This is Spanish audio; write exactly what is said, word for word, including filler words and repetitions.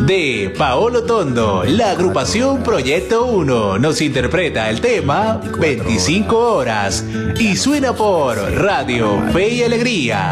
de Paolo Tondo, la agrupación Proyecto uno nos interpreta el tema veinticinco horas y suena por Radio Fe y Alegría.